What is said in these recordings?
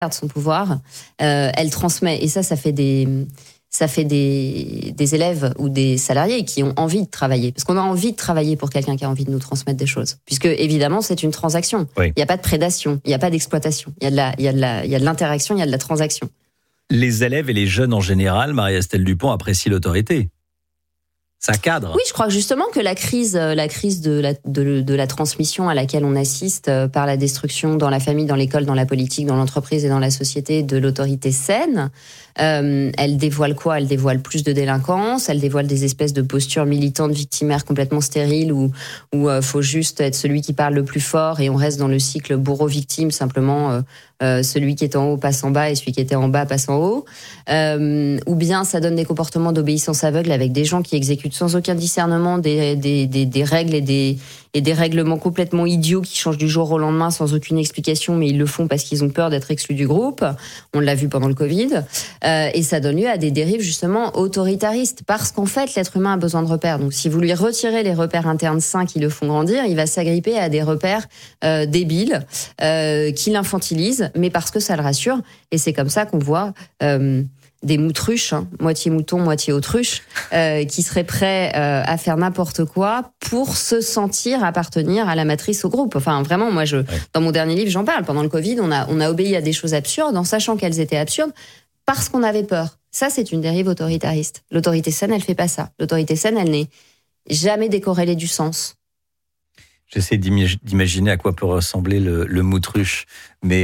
de son pouvoir, elle transmet. Et ça fait des élèves ou des salariés qui ont envie de travailler. Parce qu'on a envie de travailler pour quelqu'un qui a envie de nous transmettre des choses. Puisque, évidemment, c'est une transaction. Oui. Il n'y a pas de prédation, il n'y a pas d'exploitation. Il y a de l'interaction, il y a de la transaction. Les élèves et les jeunes en général, Marie-Estelle Dupont, apprécient l'autorité. Ça cadre. Oui, je crois justement que la crise de la transmission à laquelle on assiste par la destruction dans la famille, dans l'école, dans la politique, dans l'entreprise et dans la société de l'autorité saine, elle dévoile quoi ? Elle dévoile plus de délinquance, elle dévoile des espèces de postures militantes victimaires complètement stériles où faut juste être celui qui parle le plus fort et on reste dans le cycle bourreau-victime, simplement celui qui est en haut passe en bas et celui qui était en bas passe en haut. Ou bien ça donne des comportements d'obéissance aveugle avec des gens qui exécutent sans aucun discernement des règles et des règlements complètement idiots qui changent du jour au lendemain sans aucune explication, mais ils le font parce qu'ils ont peur d'être exclus du groupe. On l'a vu pendant le Covid. Et ça donne lieu à des dérives justement autoritaristes, parce qu'en fait, l'être humain a besoin de repères. Donc si vous lui retirez les repères internes sains qui le font grandir, il va s'agripper à des repères débiles qui l'infantilisent, mais parce que ça le rassure. Et c'est comme ça qu'on voit des moutruches, moitié mouton, moitié autruche, qui seraient prêts à faire n'importe quoi pour se sentir appartenir à la matrice, au groupe. Enfin, vraiment, moi, dans mon dernier livre, j'en parle. Pendant le Covid, on a obéi à des choses absurdes en sachant qu'elles étaient absurdes parce qu'on avait peur. Ça, c'est une dérive autoritariste. L'autorité saine, elle fait pas ça. L'autorité saine, elle n'est jamais décorrélée du sens. J'essaie d'imaginer à quoi peut ressembler le moutruche, mais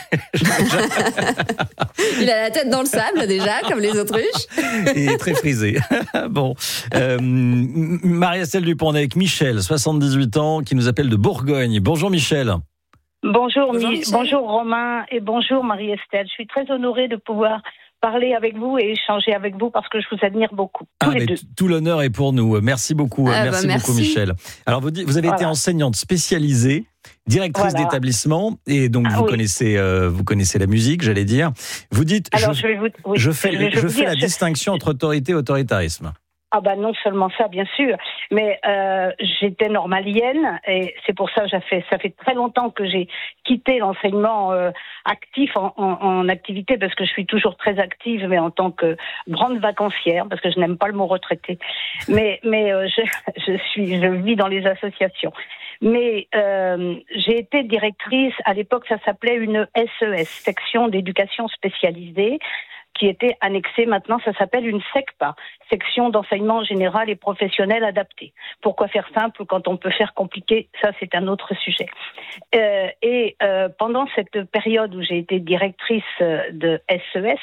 il a la tête dans le sable déjà, comme les autruches. Il est très frisé. Bon, Marie-Estelle Dupont, on est avec Michel, 78 ans, qui nous appelle de Bourgogne. Bonjour Michel. Bonjour Romain et bonjour Marie-Estelle. Je suis très honorée de pouvoir parler avec vous et échanger avec vous parce que je vous admire beaucoup. Tout l'honneur est pour nous. Merci beaucoup. Merci beaucoup Michel. Alors vous avez été enseignante spécialisée, directrice d'établissement et donc vous connaissez la musique, j'allais dire. Vous dites je fais la distinction entre autorité et autoritarisme. Ah ben non seulement ça, bien sûr, mais j'étais normalienne et c'est pour ça que ça fait très longtemps que j'ai quitté l'enseignement actif en activité, parce que je suis toujours très active, mais en tant que grande vacancière, parce que je n'aime pas le mot retraité. Mais je vis dans les associations. Mais j'ai été directrice, à l'époque ça s'appelait une SES, section d'éducation spécialisée, qui était annexée, maintenant ça s'appelle une SECPA, section d'enseignement général et professionnel adapté. Pourquoi faire simple quand on peut faire compliqué ? Ça, c'est un autre sujet. Pendant cette période où j'ai été directrice de SES,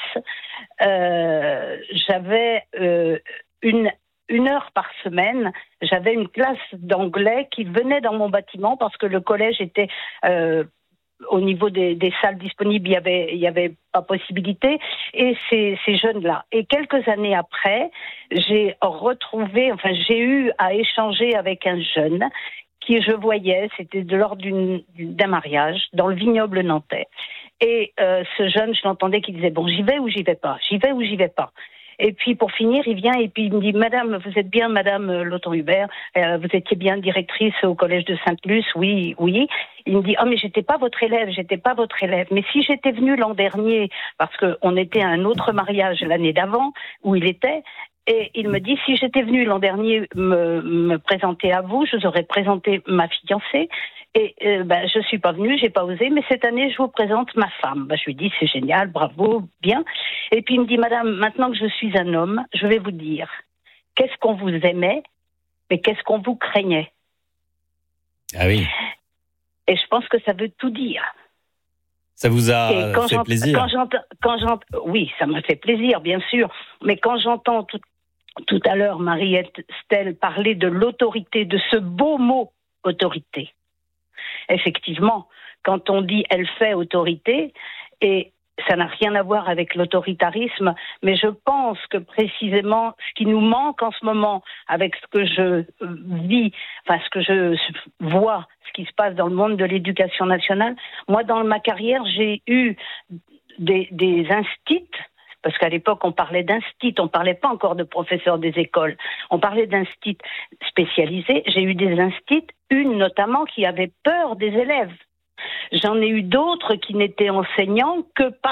j'avais une heure par semaine, j'avais une classe d'anglais qui venait dans mon bâtiment parce que le collège était... au niveau des salles disponibles, il y avait pas possibilité, et ces jeunes-là. Et quelques années après, j'ai eu à échanger avec un jeune qui, je voyais, c'était de l'ordre d'un mariage dans le vignoble nantais. Et ce jeune, je l'entendais qui disait, bon, j'y vais ou j'y vais pas, j'y vais ou j'y vais pas. Et puis, pour finir, il vient et puis il me dit, Madame, vous êtes bien Madame Lauton-Hubert, vous étiez bien directrice au collège de Sainte-Luce, oui. Il me dit, mais j'étais pas votre élève. Mais si j'étais venue l'an dernier, parce qu'on était à un autre mariage l'année d'avant, où il était, et il me dit, si j'étais venue l'an dernier me présenter à vous, je vous aurais présenté ma fiancée. Et je suis pas venue, j'ai pas osé, mais cette année je vous présente ma femme. Je lui dis c'est génial, bravo, bien. Et puis il me dit, Madame, maintenant que je suis un homme, je vais vous dire, qu'est-ce qu'on vous aimait, mais qu'est-ce qu'on vous craignait. Ah oui. Et je pense que ça veut tout dire. Ça vous a fait plaisir ? Oui, ça m'a fait plaisir, bien sûr. Mais quand j'entends tout à l'heure Marie-Estelle parler de l'autorité, de ce beau mot autorité. Effectivement, quand on dit « elle fait autorité », et ça n'a rien à voir avec l'autoritarisme, mais je pense que précisément ce qui nous manque en ce moment avec ce que je vis, ce que je vois, ce qui se passe dans le monde de l'éducation nationale, moi dans ma carrière j'ai eu des instits, parce qu'à l'époque on parlait d'instits, on parlait pas encore de professeurs des écoles, on parlait d'instits spécialisés. J'ai eu des instits, une notamment qui avait peur des élèves. J'en ai eu d'autres qui n'étaient enseignants que